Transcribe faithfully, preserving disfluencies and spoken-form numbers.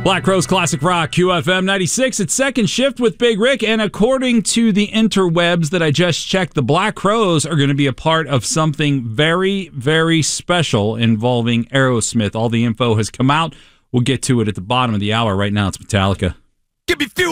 Black Crowes Classic Rock, Q F M ninety-six. It's Second Shift with Big Rick, and according to the interwebs that I just checked, the Black Crowes are going to be a part of something very, very special involving Aerosmith. All the info has come out. We'll get to it at the bottom of the hour. Right now, it's Metallica. Give me fuel.